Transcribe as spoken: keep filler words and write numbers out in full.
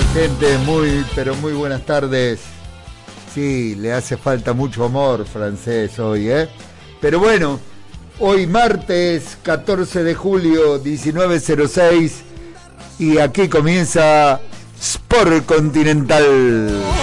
Gente, muy, pero muy buenas tardes. Sí, le hace falta mucho amor francés hoy, ¿eh? Pero bueno, hoy martes catorce de julio, diecinueve cero seis, y aquí comienza Sport Continental.